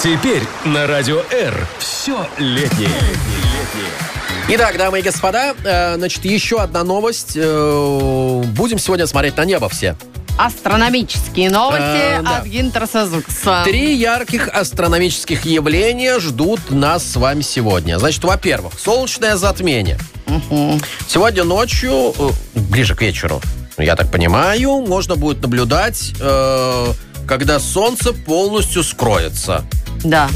Теперь на Радио R все летнее. Итак, дамы и господа, значит, еще одна новость. Будем сегодня смотреть на небо все. Астрономические новости от Гинтерса Зукса. 3 ярких астрономических явления ждут нас с вами сегодня. Значит, во-первых, солнечное затмение. Сегодня ночью, ближе к вечеру, я так понимаю, можно будет наблюдать, когда солнце полностью скроется. Да.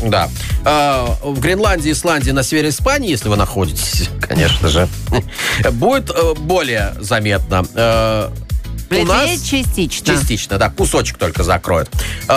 В Гренландии, Исландии, на севере Испании, если вы находитесь, конечно же, будет более заметно. В Литве частично. Частично, да, кусочек только закроет.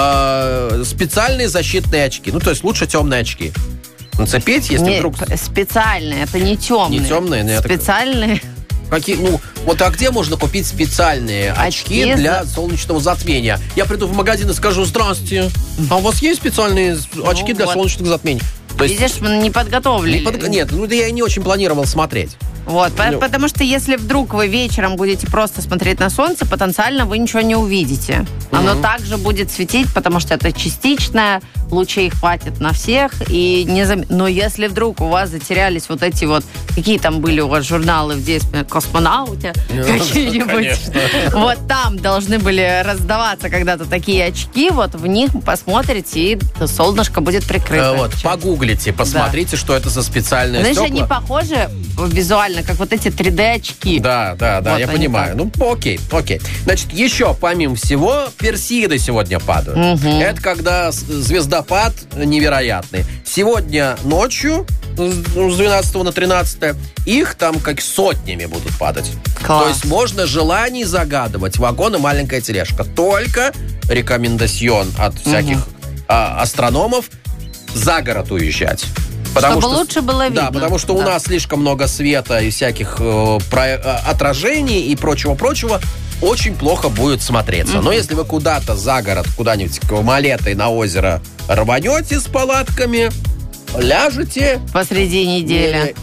Специальные защитные очки. Ну, то есть лучше темные очки нацепить, если вдруг... Специальные, это не темные. Не темные? Нет, специальные. Какие, а где можно купить специальные очки для солнечного затмения? Я приду в магазин и скажу: здравствуйте, а у вас есть специальные очки для солнечных затмений? То есть, видишь, мы не подготовлены. Нет, я и не очень планировал смотреть. Вот, потому что если вдруг вы вечером будете просто смотреть на солнце, потенциально вы ничего не увидите. Оно также будет светить, потому что это частичное, лучей хватит на всех. Но если вдруг у вас затерялись вот эти вот, какие там были у вас журналы в детстве, «Космонауте» какие-нибудь, вот там должны были раздаваться когда-то такие очки, вот в них посмотрите, и солнышко будет прикрыто. Вот, погуглите, посмотрите, что это за специальные стекла. Знаешь, они похожи визуально, как вот эти 3D-очки. Да, вот я понимаю. Окей. Значит, еще, помимо всего, персиды сегодня падают. Это когда звездопад невероятный. Сегодня ночью, с 12 на 13, их там как сотнями будут падать. Класс. То есть можно желаний загадывать. Вагон и маленькая тележка. Только рекомендацион от всяких астрономов за город уезжать. Чтобы лучше было видно. Да, потому что у нас слишком много света и всяких отражений и прочего-прочего. Очень плохо будет смотреться. Но если вы куда-то за город, куда-нибудь к Малетой на озеро рванете с палатками, ляжете посреди недели.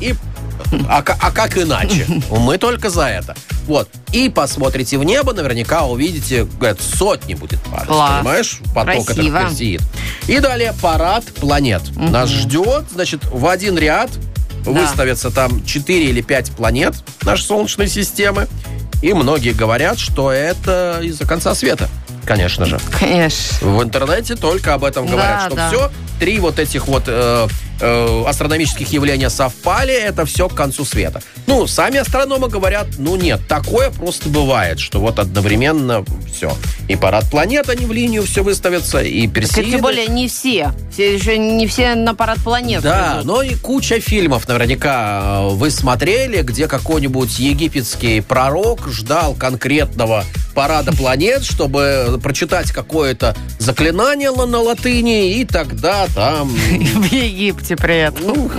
А как иначе? Мы только за это. Вот. И посмотрите в небо, наверняка увидите, говорят, сотни будет падать. Класс. Понимаешь? Поток красиво. Этих персеид. И далее парад планет. Нас ждет, значит, в один ряд выставятся там 4 или 5 планет нашей Солнечной системы. И многие говорят, что это из-за конца света. Конечно же. Конечно. В интернете только об этом говорят, что все, 3 вот этих вот астрономических явления совпали, это все к концу света. Сами астрономы говорят, нет, такое просто бывает, что вот одновременно все. И парад планет, они в линию все выставятся, и персиды. Тем более не все. Еще не все на парад планет. Да, придут. но и куча фильмов наверняка вы смотрели, где какой-нибудь египетский пророк ждал конкретного парада планет, чтобы прочитать какое-то заклинание на латыни, и тогда там... В Египте при этом.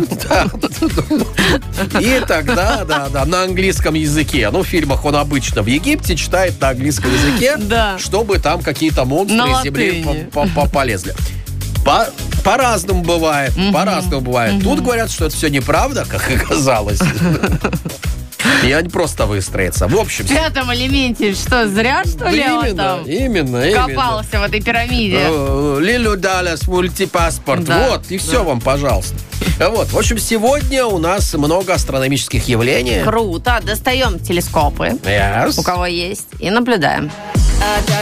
И тогда, на английском языке. В фильмах он обычно в Египте читает на английском языке, чтобы там какие-то монстры из земли полезли. По-разному бывает. Тут говорят, что это все неправда, как оказалось. И они просто выстроятся. В общем... В 5-м элементе что, зря, что ли, он там именно. копался в этой пирамиде? Лилю Далlas, мультипаспорт. Вот, и все вам, пожалуйста. Вот, в общем, сегодня у нас много астрономических явлений. Круто. Достаем телескопы, у кого есть, и наблюдаем.